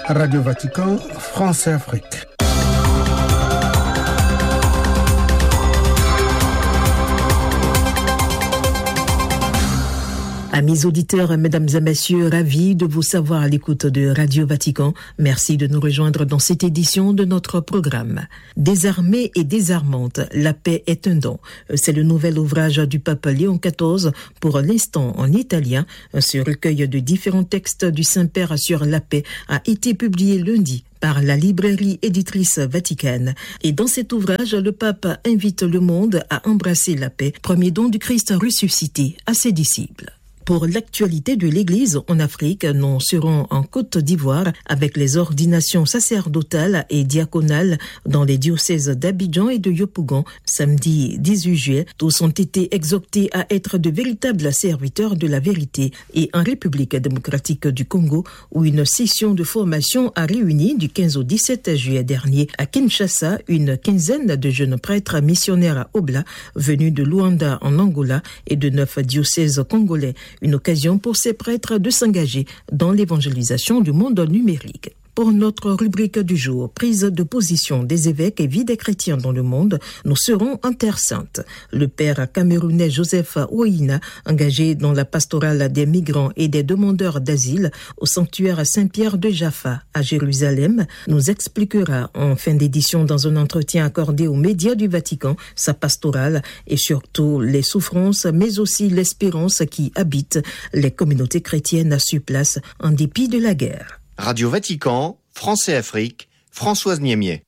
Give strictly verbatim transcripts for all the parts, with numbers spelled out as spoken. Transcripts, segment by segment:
Radio Vatican, France et Afrique. Amis auditeurs, mesdames et messieurs, ravis de vous savoir à l'écoute de Radio Vatican. Merci de nous rejoindre dans cette édition de notre programme. Désarmée et désarmante, la paix est un don. C'est le nouvel ouvrage du pape Léon quatorze, pour l'instant en italien. Ce recueil de différents textes du Saint-Père sur la paix a été publié lundi par la librairie éditrice Vaticane. Et dans cet ouvrage, le pape invite le monde à embrasser la paix, premier don du Christ ressuscité à ses disciples. Pour l'actualité de l'Église en Afrique, nous serons en Côte d'Ivoire avec les ordinations sacerdotales et diaconales dans les diocèses d'Abidjan et de Yopougon. Samedi dix-huit juillet, tous ont été exhortés à être de véritables serviteurs de la vérité. Et en République démocratique du Congo, où une session de formation a réuni du quinze au dix-sept juillet dernier à Kinshasa une quinzaine de jeunes prêtres missionnaires à Obla, venus de Luanda en Angola et de neuf diocèses congolais. Une occasion pour ces prêtres de s'engager dans l'évangélisation du monde numérique. Pour notre rubrique du jour, prise de position des évêques et vie des chrétiens dans le monde, nous serons en Terre Sainte. Le père camerounais Joseph Ouina, engagé dans la pastorale des migrants et des demandeurs d'asile au sanctuaire Saint-Pierre de Jaffa à Jérusalem, nous expliquera en fin d'édition dans un entretien accordé aux médias du Vatican sa pastorale et surtout les souffrances mais aussi l'espérance qui habitent les communautés chrétiennes sur place en dépit de la guerre. Radio Vatican, France et Afrique, Françoise Niemier.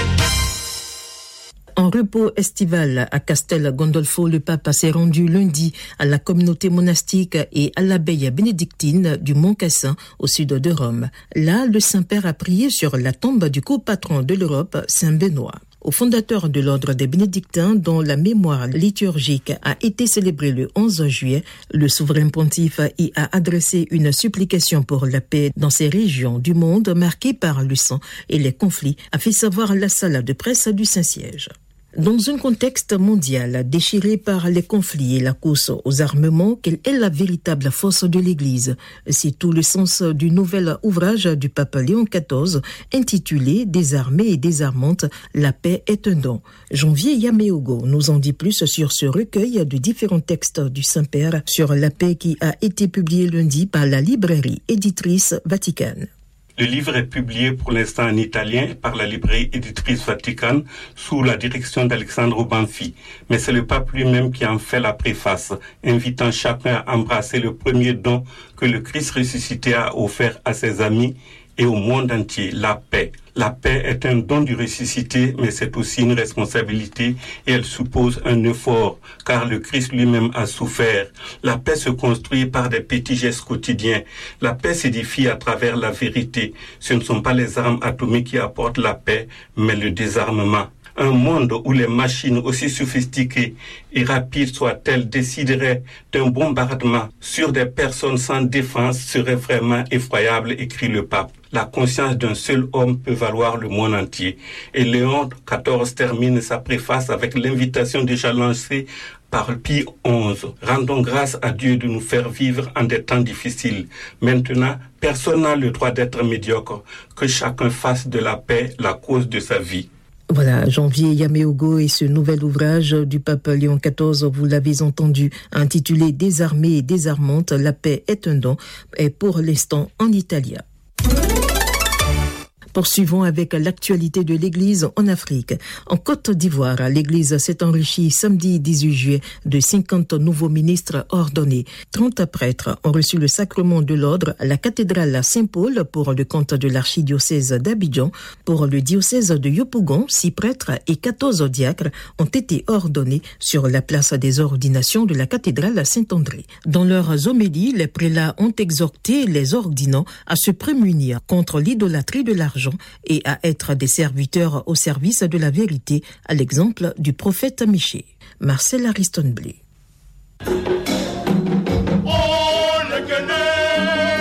En repos estival à Castel Gandolfo, le pape s'est rendu lundi à la communauté monastique et à l'abbaye bénédictine du Mont Cassin au sud de Rome. Là, le Saint-Père a prié sur la tombe du copatron de l'Europe, Saint Benoît. Au fondateur de l'ordre des bénédictins, dont la mémoire liturgique a été célébrée le onze juillet, le souverain pontife y a adressé une supplication pour la paix dans ces régions du monde marquées par le sang et les conflits, a fait savoir la salle de presse du Saint-Siège. Dans un contexte mondial déchiré par les conflits et la course aux armements, quelle est la véritable force de l'Église? C'est tout le sens du nouvel ouvrage du pape Léon quatorze intitulé « Désarmée et désarmante, la paix est un don ». Janvier Yameogo nous en dit plus sur ce recueil de différents textes du Saint-Père sur la paix qui a été publié lundi par la librairie éditrice Vaticane. Le livre est publié pour l'instant en italien par la librairie éditrice Vaticane sous la direction d'Alexandre Banfi. Mais c'est le pape lui-même qui en fait la préface, invitant chacun à embrasser le premier don que le Christ ressuscité a offert à ses amis et au monde entier, la paix. La paix est un don du ressuscité, mais c'est aussi une responsabilité et elle suppose un effort, car le Christ lui-même a souffert. La paix se construit par des petits gestes quotidiens. La paix s'édifie à travers la vérité. Ce ne sont pas les armes atomiques qui apportent la paix, mais le désarmement. Un monde où les machines, aussi sophistiquées et rapides soient-elles, décideraient d'un bombardement sur des personnes sans défense serait vraiment effroyable, écrit le pape. La conscience d'un seul homme peut valoir le monde entier. Et Léon quatorze termine sa préface avec l'invitation déjà lancée par Pie onze. Rendons grâce à Dieu de nous faire vivre en des temps difficiles. Maintenant, personne n'a le droit d'être médiocre. Que chacun fasse de la paix la cause de sa vie. Voilà, Janvier Yameogo et ce nouvel ouvrage du pape Léon quatorze, vous l'avez entendu, intitulé « Désarmée et désarmante, la paix est un don » est pour l'instant en italien. Poursuivons avec l'actualité de l'Église en Afrique. En Côte d'Ivoire, l'Église s'est enrichie samedi dix-huit juillet de cinquante nouveaux ministres ordonnés. trente prêtres ont reçu le sacrement de l'ordre à la cathédrale Saint-Paul pour le compte de l'archidiocèse d'Abidjan. Pour le diocèse de Yopougon, six prêtres et quatorze diacres ont été ordonnés sur la place des ordinations de la cathédrale Saint-André. Dans leurs homélies, les prélats ont exhorté les ordinants à se prémunir contre l'idolâtrie de l'argent et à être des serviteurs au service de la vérité, à l'exemple du prophète Michée. Marcel Ariston-Blé.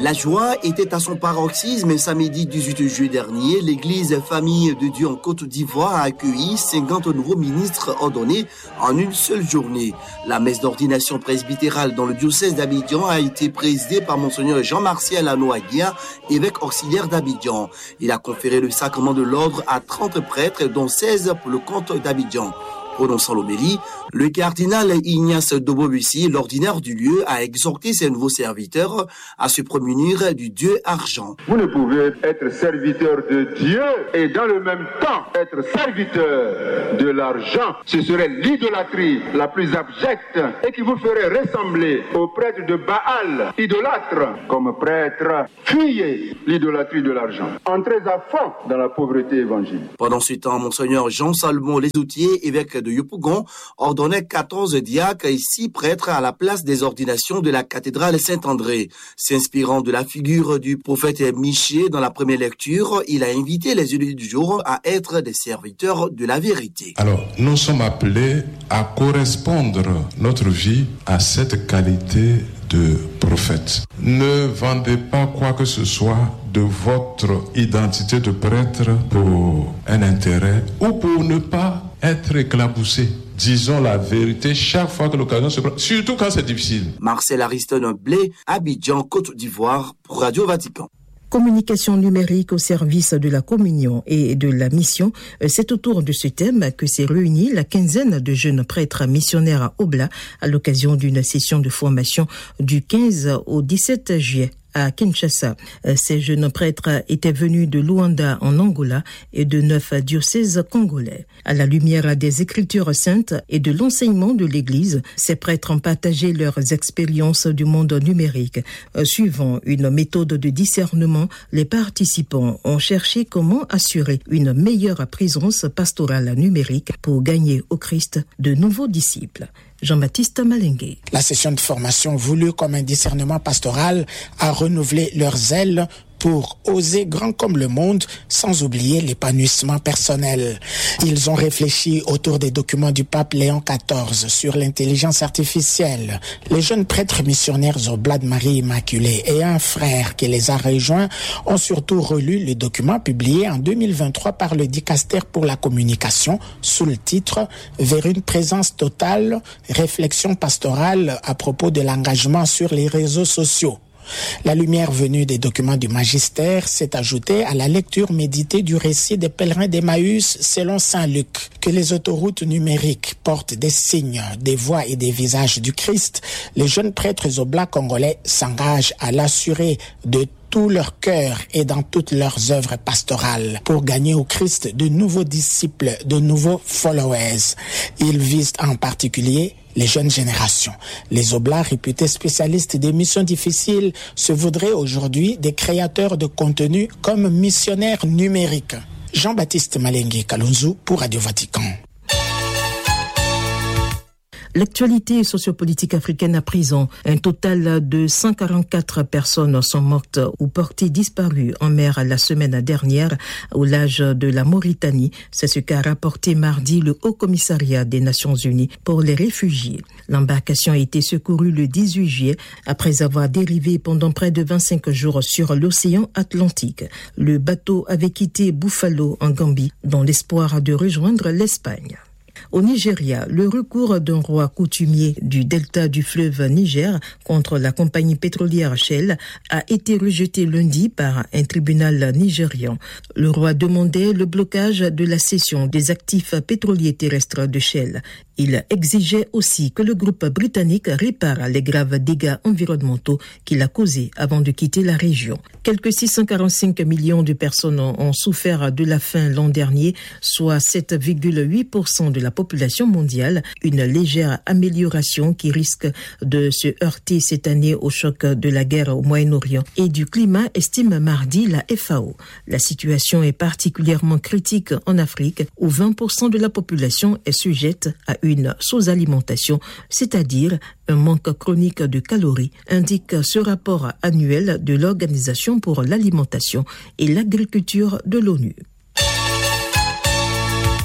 La joie était à son paroxysme samedi dix-huit juillet dernier. L'église Famille de Dieu en Côte d'Ivoire a accueilli cinquante nouveaux ministres ordonnés en une seule journée. La messe d'ordination presbytérale dans le diocèse d'Abidjan a été présidée par Monseigneur Jean-Martial Anoaguia, évêque auxiliaire d'Abidjan. Il a conféré le sacrement de l'ordre à trente prêtres, dont seize pour le compte d'Abidjan. Prononçant l'homélie, le cardinal Ignace Dobobussi, l'ordinaire du lieu, a exhorté ses nouveaux serviteurs à se prémunir du Dieu argent. Vous ne pouvez être serviteur de Dieu et dans le même temps être serviteur de l'argent. Ce serait l'idolâtrie la plus abjecte et qui vous ferait ressembler aux prêtres de Baal, idolâtres. Comme prêtre, fuyez l'idolâtrie de l'argent. Entrez à fond dans la pauvreté évangélique. Pendant ce temps, Monseigneur Jean-Salmon Lesoutier, évêque de Yopougon, ordonnait quatorze diacres et six prêtres à la place des ordinations de la cathédrale Saint-André. S'inspirant de la figure du prophète Michée dans la première lecture, il a invité les élus du jour à être des serviteurs de la vérité. Alors, nous sommes appelés à correspondre notre vie à cette qualité de prophète. Ne vendez pas quoi que ce soit de votre identité de prêtre pour un intérêt ou pour ne pas être éclaboussé. Disons la vérité chaque fois que l'occasion se présente, surtout quand c'est difficile. Marcel Ariston Blé, Abidjan, Côte d'Ivoire, pour Radio Vatican. Communication numérique au service de la communion et de la mission, c'est autour de ce thème que s'est réunie la quinzaine de jeunes prêtres missionnaires à Obla à l'occasion d'une session de formation du quinze au dix-sept juillet. À Kinshasa. Ces jeunes prêtres étaient venus de Luanda en Angola et de neuf diocèses congolais. À la lumière des Écritures saintes et de l'enseignement de l'Église, ces prêtres ont partagé leurs expériences du monde numérique. Suivant une méthode de discernement, les participants ont cherché comment assurer une meilleure présence pastorale numérique pour gagner au Christ de nouveaux disciples. Jean-Baptiste Malengue. La session de formation voulue comme un discernement pastoral a renouvelé leurs ailes pour oser grand comme le monde, sans oublier l'épanouissement personnel. Ils ont réfléchi autour des documents du pape Léon quatorze sur l'intelligence artificielle. Les jeunes prêtres missionnaires Oblats de Marie Immaculée et un frère qui les a rejoints ont surtout relu le document publié en deux mille vingt-trois par le Dicaster pour la communication sous le titre « Vers une présence totale, réflexion pastorale à propos de l'engagement sur les réseaux sociaux ». La lumière venue des documents du magistère s'est ajoutée à la lecture méditée du récit des pèlerins d'Emmaüs selon saint Luc. Que les autoroutes numériques portent des signes, des voix et des visages du Christ, les jeunes prêtres oblats congolais s'engagent à l'assurer de tout leur cœur et dans toutes leurs œuvres pastorales pour gagner au Christ de nouveaux disciples, de nouveaux followers. Ils visent en particulier les jeunes générations. Les oblats réputés spécialistes des missions difficiles se voudraient aujourd'hui des créateurs de contenu comme missionnaires numériques. Jean-Baptiste Malengue Kalunzu pour Radio Vatican. L'actualité sociopolitique africaine à présent. Un total de cent quarante-quatre personnes sont mortes ou portées disparues en mer la semaine dernière au large de la Mauritanie. C'est ce qu'a rapporté mardi le Haut Commissariat des Nations Unies pour les réfugiés. L'embarcation a été secourue le dix-huit juillet après avoir dérivé pendant près de vingt-cinq jours sur l'océan Atlantique. Le bateau avait quitté Buffalo en Gambie dans l'espoir de rejoindre l'Espagne. Au Nigeria, le recours d'un roi coutumier du delta du fleuve Niger contre la compagnie pétrolière Shell a été rejeté lundi par un tribunal nigérian. Le roi demandait le blocage de la cession des actifs pétroliers terrestres de Shell. Il exigeait aussi que le groupe britannique répare les graves dégâts environnementaux qu'il a causés avant de quitter la région. Quelques six cent quarante-cinq millions de personnes ont souffert de la faim l'an dernier, soit sept virgule huit pour cent de la population mondiale, une légère amélioration qui risque de se heurter cette année au choc de la guerre au Moyen-Orient et du climat, estime mardi la F A O. La situation est particulièrement critique en Afrique, où vingt pour cent de la population est sujette à une sous-alimentation, c'est-à-dire un manque chronique de calories, indique ce rapport annuel de l'Organisation pour l'alimentation et l'agriculture de l'ONU.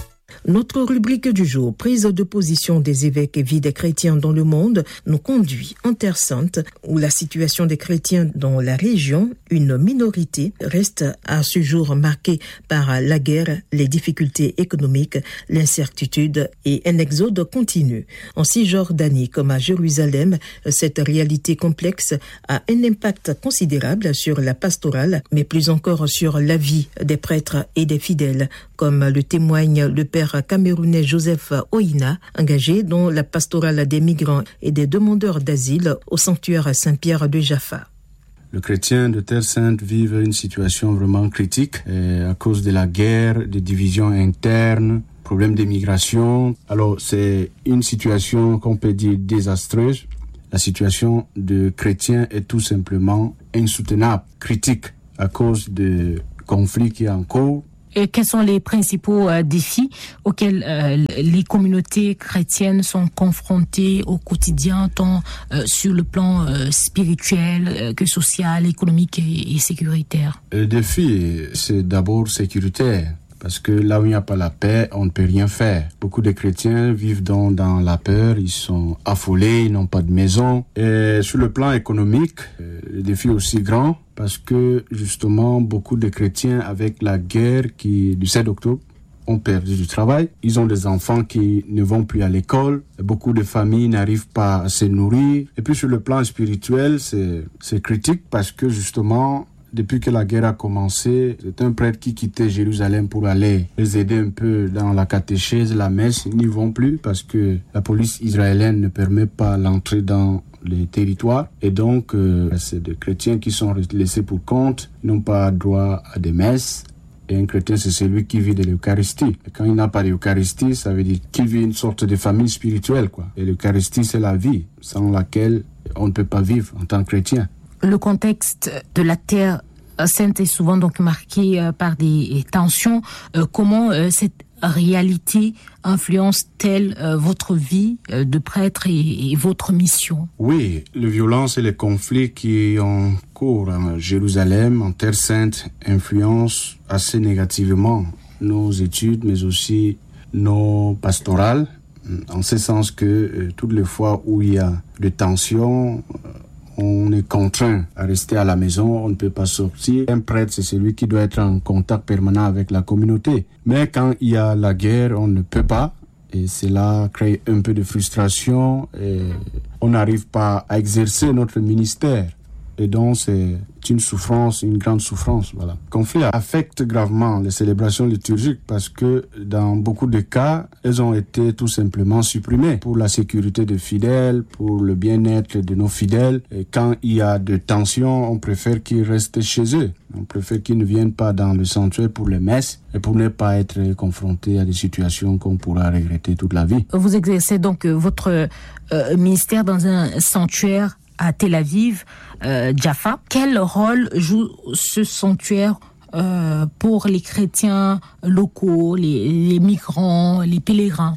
Notre rubrique du jour, prise de position des évêques et vie des chrétiens dans le monde, nous conduit en Terre Sainte, où la situation des chrétiens dans la région, une minorité, reste à ce jour marquée par la guerre, les difficultés économiques, l'incertitude et un exode continu. En Cisjordanie comme à Jérusalem, cette réalité complexe a un impact considérable sur la pastorale, mais plus encore sur la vie des prêtres et des fidèles, comme le témoigne le père camerounais Joseph Oina, engagé dans la pastorale des migrants et des demandeurs d'asile au sanctuaire Saint-Pierre de Jaffa. Les chrétiens de Terre Sainte vivent une situation vraiment critique euh, à cause de la guerre, des divisions internes, problèmes d'immigration. Alors c'est une situation qu'on peut dire désastreuse. La situation de chrétiens est tout simplement insoutenable, critique à cause de conflits qui est en cours. Et quels sont les principaux euh, défis auxquels euh, les communautés chrétiennes sont confrontées au quotidien, tant euh, sur le plan euh, spirituel euh, que social, économique et, et sécuritaire? Le défi, c'est d'abord sécuritaire. Parce que là où il n'y a pas la paix, on ne peut rien faire. Beaucoup de chrétiens vivent dans, dans la peur, ils sont affolés, ils n'ont pas de maison. Et sur le plan économique, le défi est aussi grand parce que justement, beaucoup de chrétiens, avec la guerre qui, du sept octobre, ont perdu du travail. Ils ont des enfants qui ne vont plus à l'école. Beaucoup de familles n'arrivent pas à se nourrir. Et puis sur le plan spirituel, c'est, c'est critique parce que justement, depuis que la guerre a commencé, c'est un prêtre qui quittait Jérusalem pour aller les aider un peu dans la catéchèse, la messe. Ils n'y vont plus parce que la police israélienne ne permet pas l'entrée dans les territoires. Et donc, euh, c'est des chrétiens qui sont laissés pour compte, ils n'ont pas droit à des messes. Et un chrétien, c'est celui qui vit de l'Eucharistie. Et quand il n'a pas d'Eucharistie, ça veut dire qu'il vit une sorte de famille spirituelle, quoi. Et l'Eucharistie, c'est la vie, sans laquelle on ne peut pas vivre en tant que chrétien. Le contexte de la Terre Sainte est souvent donc marqué euh, par des tensions. Euh, comment euh, cette réalité influence-t-elle euh, votre vie euh, de prêtre et, et votre mission? Oui, les violences et les conflits qui ont cours à Jérusalem, en Terre Sainte, influencent assez négativement nos études, mais aussi nos pastorales, en ce sens que euh, toutes les fois où il y a des tensions, euh, on est contraint à rester à la maison, on ne peut pas sortir. Un prêtre, c'est celui qui doit être en contact permanent avec la communauté. Mais quand il y a la guerre, on ne peut pas. Et cela crée un peu de frustration. Et on n'arrive pas à exercer notre ministère. Et donc, c'est une souffrance, une grande souffrance. Voilà. Le conflit affecte gravement les célébrations liturgiques parce que dans beaucoup de cas, elles ont été tout simplement supprimées pour la sécurité des fidèles, pour le bien-être de nos fidèles. Et quand il y a de tensions, on préfère qu'ils restent chez eux. On préfère qu'ils ne viennent pas dans le sanctuaire pour les messes et pour ne pas être confrontés à des situations qu'on pourra regretter toute la vie. Vous exercez donc votre euh, ministère dans un sanctuaire à Tel Aviv, euh, Jaffa. Quel rôle joue ce sanctuaire euh, pour les chrétiens locaux, les, les migrants, les pèlerins?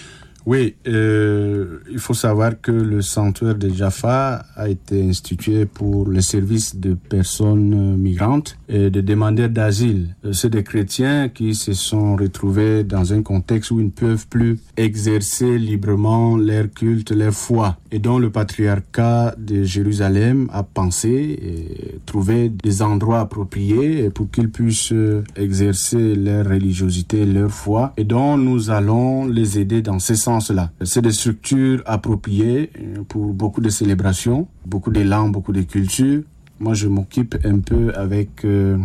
Oui, euh, il faut savoir que le sanctuaire de Jaffa a été institué pour le service de personnes migrantes et de demandeurs d'asile. C'est des chrétiens qui se sont retrouvés dans un contexte où ils ne peuvent plus exercer librement leur culte, leur foi. Et donc le patriarcat de Jérusalem a pensé et trouvé des endroits appropriés pour qu'ils puissent exercer leur religiosité, leur foi. Et donc nous allons les aider dans ce sens. Là. C'est des structures appropriées pour beaucoup de célébrations, beaucoup de langues, beaucoup de cultures. Moi, je m'occupe un peu avec euh,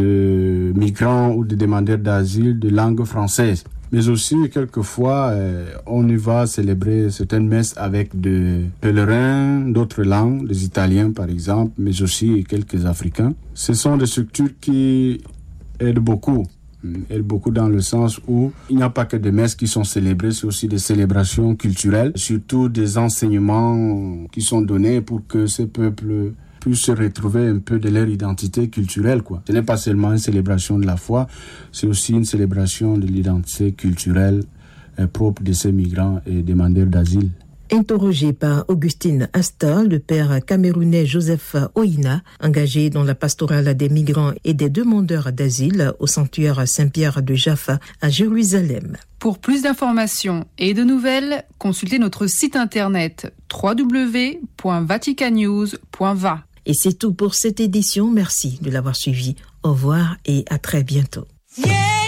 de migrants ou de demandeurs d'asile de langue française. Mais aussi, quelquefois, euh, on y va célébrer certaines messes avec des pèlerins d'autres langues, des Italiens par exemple, mais aussi quelques Africains. Ce sont des structures qui aident beaucoup. Et beaucoup dans le sens où il n'y a pas que des messes qui sont célébrées, c'est aussi des célébrations culturelles, surtout des enseignements qui sont donnés pour que ces peuples puissent se retrouver un peu de leur identité culturelle, quoi. Ce n'est pas seulement une célébration de la foi, c'est aussi une célébration de l'identité culturelle euh, propre de ces migrants et demandeurs d'asile. Interrogé par Augustine Asta, le père camerounais Joseph Oina, engagé dans la pastorale des migrants et des demandeurs d'asile au sanctuaire Saint-Pierre de Jaffa à Jérusalem. Pour plus d'informations et de nouvelles, consultez notre site internet w w w point vatican news point v a. Et c'est tout pour cette édition. Merci de l'avoir suivi. Au revoir et à très bientôt. Yeah!